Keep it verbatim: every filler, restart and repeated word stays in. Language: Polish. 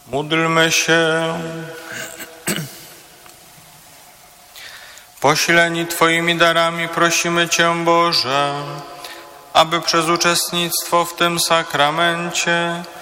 Módlmy się. Posileni Twoimi darami prosimy Cię, Boże, aby przez uczestnictwo w tym sakramencie